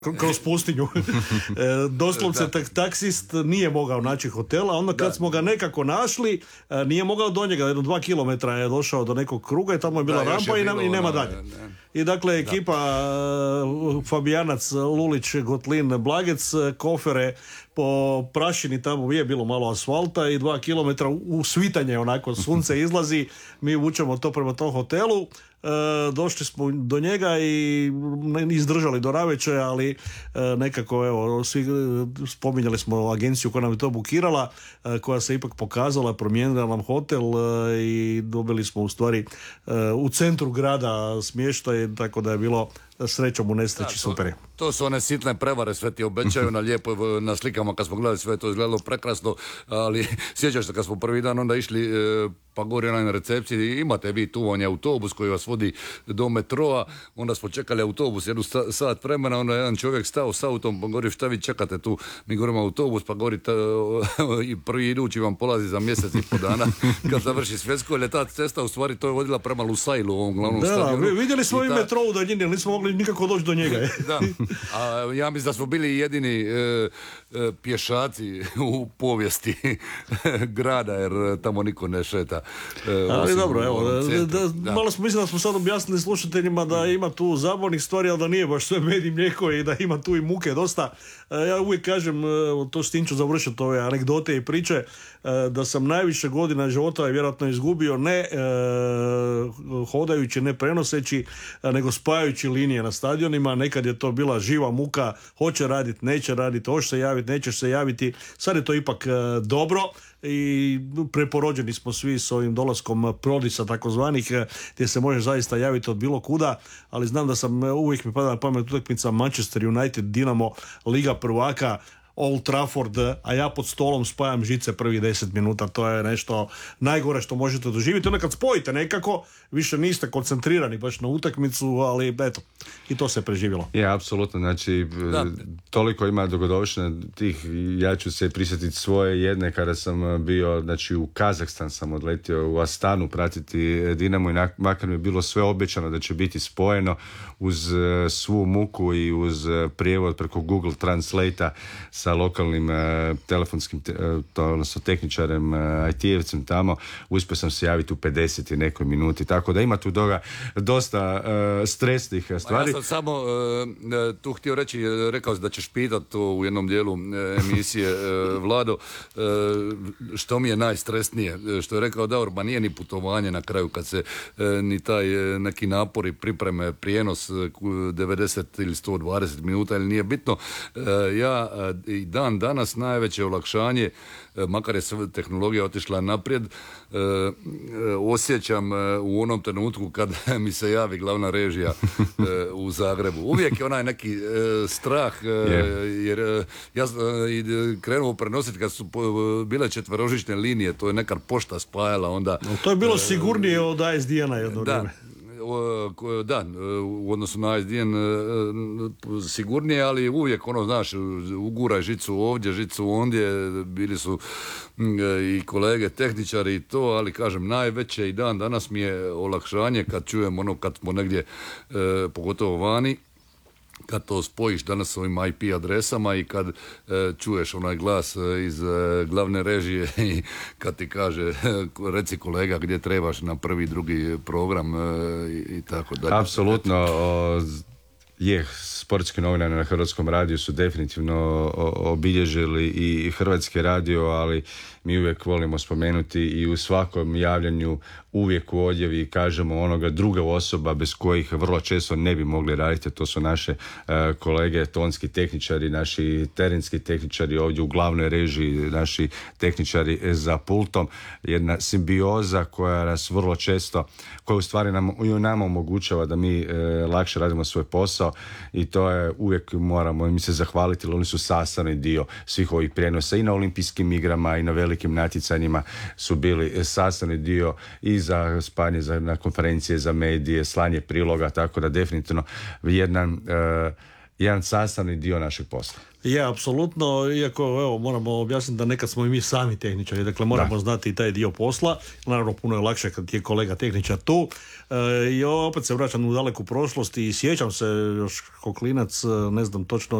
kroz pustinju. Doslovce taksist nije mogao naći hotela, onda kad smo ga nekako našli, nije mogao do njega, 2 kilometra je došao do nekog kruga i tamo je bila rampa i nema dalje. I dakle ekipa Fabijanac, Lulić, Gotlin, Blagec, kofere po prašini, tamo je bilo malo asfalta i 2 kilometra u svitanje, onako sunce izlazi, mi vučemo to prema tom hotelu. Došli smo do njega i izdržali do navečer, ali nekako evo, svi spominjali smo agenciju koja nam je to bukirala, koja se ipak pokazala, promijenila nam hotel i dobili smo u stvari u centru grada smještaj, tako da je bilo srećom u nesreći super. To su one sitne prevare, sve ti obećaju na lijepo, na slikama kad smo gledali sve to izgledalo prekrasno, ali sjećaš se kad smo prvi dan onda išli pa gore na recepciji, imate vi tu on je autobus koji vas vodi do metroa, onda smo čekali autobus jednu sat vremena, onda jedan čovjek stao s autom, pa govori šta vi čekate tu, mi govorimo autobus, pa govori i prvi idući vam polazi za mjesec i po dana kad završi Svjetsko, jer je ta cesta u stvari to je vodila prema Lusailu, ovom glavnom stadionu. Vidjeli smo i metro u daljini, ali nismo mogli nikako doći do njega. Da, a ja mislim da smo bili jedini pješaci u povijesti grada, jer tamo niko ne šeta. Ali dobro, evo, malo smo mislili da smo sad objasnili slušateljima da ima tu zabavnih stvari, ali da nije baš sve med i mlijeko i da ima tu i muke dosta. Ja uvijek kažem, to s tim ću završiti ove anegdote i priče, da sam najviše godina života vjerojatno izgubio ne hodajući, ne prenoseći, nego spajajući linije na stadionima. Nekad je to bila živa muka, hoće raditi, neće raditi, hoće se javiti, nećeš se javiti. Sad je to ipak dobro i preporođeni smo svi s ovim dolaskom prodisa takozvanih, gdje se može zaista javiti od bilo kuda, ali znam da sam uvijek mi pada na pamet utakmica Manchester United, Dinamo, Liga prvaka, Old Trafford, a ja pod stolom spajam žice prvih 10 minuta, to je nešto najgore što možete doživjeti. Onda kad spojite nekako, više niste koncentrirani baš na utakmicu, ali eto, i to se preživjelo. Je, apsolutno, znači toliko ima dogodovština tih, ja ću se prisjetiti svoje jedne kada sam bio, znači u Kazahstan sam odletio u Astanu pratiti Dinamo i makar mi je bilo sve obećano da će biti spojeno uz svu muku i uz prijevod preko Google Translate-a sa lokalnim telefonskim, odnosno tehničarem, IT-evcem tamo, uspio sam se javiti u 50 i nekoj minuti, tako da ima tu dosta stresnih stvari. Ja sam samo tu htio reći, rekao si da ćeš pitati to u jednom dijelu emisije, Vlado, što mi je najstresnije, što je rekao Davor, ba nije ni putovanje na kraju kad se ni taj neki napori pripreme, prijenos 90 ili 120 minuta ili nije bitno, ja i dan danas najveće olakšanje, makar je tehnologija otišla naprijed, osjećam u onom trenutku kad mi se javi glavna režija u Zagrebu. Uvijek je onaj neki strah, jer ja krenuo prenositi kad su bile četverožične linije, to je nekad pošta spajala onda. To je bilo sigurnije od ASDN-a jedno vrijeme. Da, u odnosu na ISDN sigurnije, ali uvijek ono, znaš, uguraj žicu ovdje, žicu ondje, bili su i kolege tehničari i to, ali kažem, najveće i dan danas mi je olakšanje kad čujem ono, kad smo negdje, pogotovo vani, kad to spojiš danas s ovim IP adresama i kad čuješ onaj glas iz glavne režije i kad ti kaže reci kolega gdje trebaš na prvi, drugi program i tako dalje. Apsolutno. Sportski novinari na Hrvatskom radiju su definitivno obilježili i Hrvatski radio, ali mi uvijek volimo spomenuti i u svakom javljanju uvijek u odjevi kažemo onoga druga osoba bez kojih vrlo često ne bi mogli raditi, to su naše kolege tonski tehničari, naši terenski tehničari ovdje u glavnoj režiji, naši tehničari za pultom, jedna simbioza koja nas vrlo često, koja u stvari nama omogućava da mi lakše radimo svoj posao i to je uvijek moramo im se zahvaliti, jer oni su sastavni dio svih ovih prijenosa i na olimpijskim igrama i na velikim natjecanjima su bili sastavni dio i za spanje na konferencije za medije, slanje priloga, tako da definitivno jedan sastavni dio našeg posla. Je, apsolutno, iako evo, moramo objasniti da nekad smo i mi sami tehničari, dakle moramo znati i taj dio posla, naravno puno je lakše kad je kolega tehničar tu. I opet se vraćam u daleku prošlost i sjećam se još kao klinac, ne znam točno